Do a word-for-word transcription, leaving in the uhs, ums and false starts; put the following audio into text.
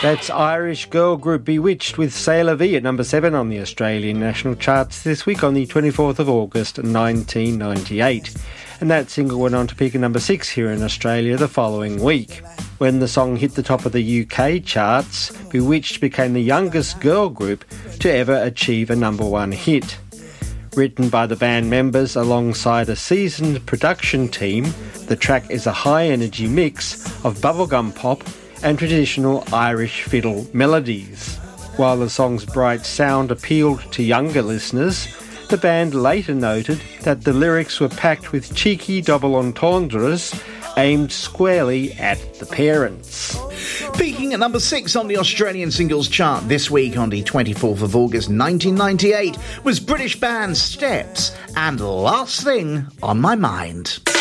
That's Irish girl group Bewitched with C'est La Vie at number seven on the Australian national charts this week on the twenty-fourth of August nineteen ninety-eight. And that single went on to peak at number six here in Australia the following week. When the song hit the top of the U K charts, Bewitched became the youngest girl group to ever achieve a number one hit. Written by the band members alongside a seasoned production team, the track is a high-energy mix of bubblegum pop and traditional Irish fiddle melodies. While the song's bright sound appealed to younger listeners, the band later noted that the lyrics were packed with cheeky double entendres aimed squarely at the parents. Peaking at number six on the Australian singles chart this week on the twenty-fourth of August nineteen ninety-eight was British band Steps and Last Thing on My Mind.